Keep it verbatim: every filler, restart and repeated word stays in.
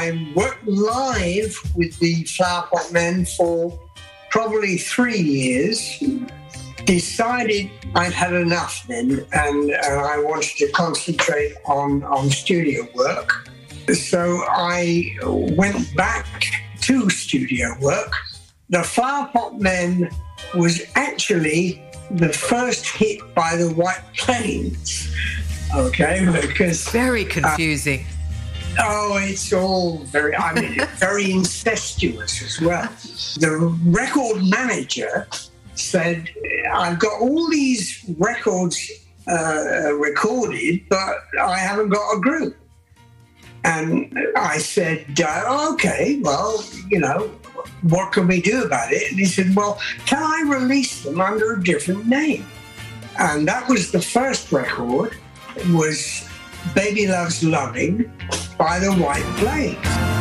I worked live with the Flower Pot Men for probably three years. Decided I'd had enough then, and uh, I wanted to concentrate on, on studio work. So I went back to studio work. The Flower Pot Men was actually the first hit by the White Plains. Okay, because very confusing. Uh, oh, it's all very, I mean, very incestuous as well. The record manager said, I've got all these records uh, recorded, but I haven't got a group. And I said, uh, okay, well, you know, what can we do about it? And he said, well, can I release them under a different name? And that was the first record, was Baby Loves Loving by the White Plains.